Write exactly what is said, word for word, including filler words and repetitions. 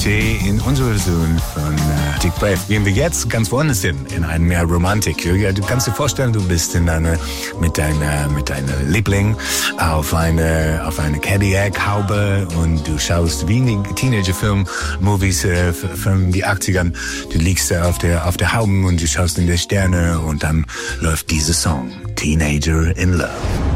Klischee in unserer Version von äh, Dick Brave. Gehen wir jetzt ganz woanders hin, in eine mehr Romantik. Ja, du kannst dir vorstellen, du bist in eine, mit deiner, mit deiner Liebling auf eine, auf eine Cadillac-Haube und du schaust wie in den Teenager-Film-Movies äh, von den achtzigern. Du liegst auf der, auf der Haube und du schaust in die Sterne und dann läuft dieser Song, Teenager in Love.